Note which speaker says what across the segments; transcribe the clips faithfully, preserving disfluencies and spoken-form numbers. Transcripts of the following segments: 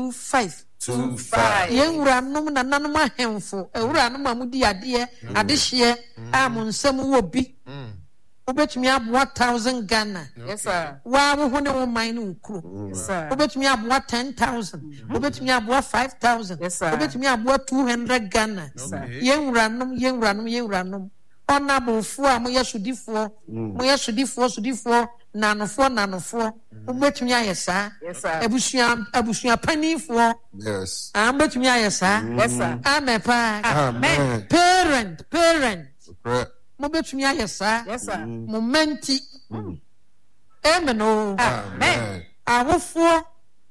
Speaker 1: two five.
Speaker 2: two five.
Speaker 1: Yen wura nom na nanom ahemfo. E wura nom amudi ade adehye a mo nsam wo bi. Obetumi aboa one thousand Ghana.
Speaker 3: Yes sir.
Speaker 1: Wa wo ho ne wo man no ukuro.
Speaker 3: Yes sir.
Speaker 1: Obetumi aboa ten thousand. Obetumi aboa five thousand.
Speaker 3: Yes sir.
Speaker 1: Obetumi aboa two hundred Ghana. Yen wura nom yen wura nom yen wura nom. Honorable fo a mo yesudifo. Mo yesudifo sudifo nanofo nanofo. Obetumi ayesa.
Speaker 3: Yes sir.
Speaker 1: Ebusua ebusua panifo.
Speaker 2: Yes.
Speaker 1: Am betumi ayesa.
Speaker 3: Yes sir.
Speaker 1: Amen pa.
Speaker 2: Amen.
Speaker 1: Parent, parent.
Speaker 2: Correct.
Speaker 1: Mo betumi ayesa.
Speaker 3: Yes sir.
Speaker 1: Mo menti. Amen o.
Speaker 2: Amen.
Speaker 1: Awofo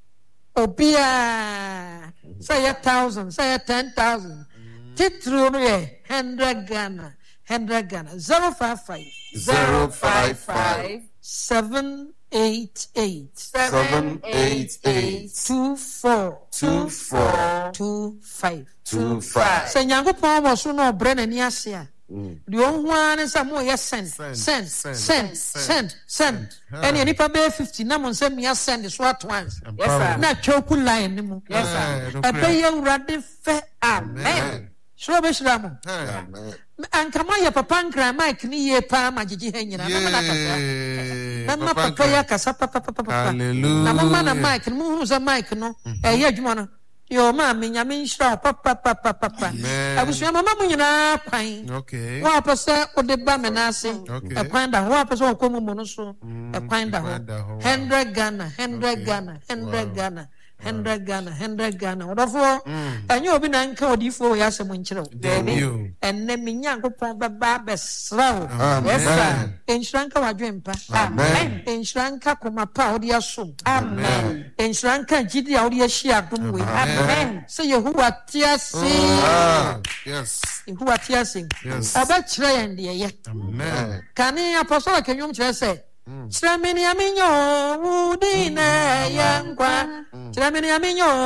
Speaker 1: obia say a thousand, say a ten thousand. Titru no ye hundred Ghana, hundred Ghana. Zero five five.
Speaker 2: Zero five five.
Speaker 1: Seven eight eight.
Speaker 2: Seven eight eight.
Speaker 1: Two four.
Speaker 2: Two four.
Speaker 1: Two five.
Speaker 2: Two five.
Speaker 1: Say Nyankopon mo so no bre na ni ase a. The only one is some way send, send, send, send, send. Any any pa fifty. Na mo send me send the swat once.
Speaker 3: Yes sir.
Speaker 1: Na choku line ni mo.
Speaker 3: Yes sir.
Speaker 1: E be ye urade fe. Amen. Shro be shra mo.
Speaker 2: Amen.
Speaker 1: Anka ma ye papa nkra mic ni ye pa magigi ha nyina. Na na kasa. Na papa ya kasa papa papa papa.
Speaker 2: Hallelujah.
Speaker 1: Na mama na mic ni mo hu za mic no. E ye adwuma no. Yo ma me nyame nshira papa papa papa. Abusua mama mu nyina kwan.
Speaker 2: Okay.
Speaker 1: Wa pese o de ba me na ase. E kwan da ho wa pese o ko mu mu no so. E kwan da ho. one hundred Ghana, one hundred Ghana, one hundred Ghana. Hundred Ghana, hundred Ghana. Odofo, enye obi na nka odifo ya asem nkyere o.
Speaker 2: Debi.
Speaker 1: Enne me Nyankopon baba besra o.
Speaker 2: Yes sir.
Speaker 1: Enshranka wadwempa.
Speaker 2: Amen.
Speaker 1: Enshranka komapa odi asom. Amen. Enshranka gidi a odi ahyi adom we. Amen. So Yehowa tiase.
Speaker 2: Ah, yes.
Speaker 1: Yehowa tiase.
Speaker 2: Yes.
Speaker 1: Aba kire yen de ye.
Speaker 2: Amen.
Speaker 1: Kani apostle kenwom kire se. Chira meni aminyo udina yankwa. Chira meni aminyo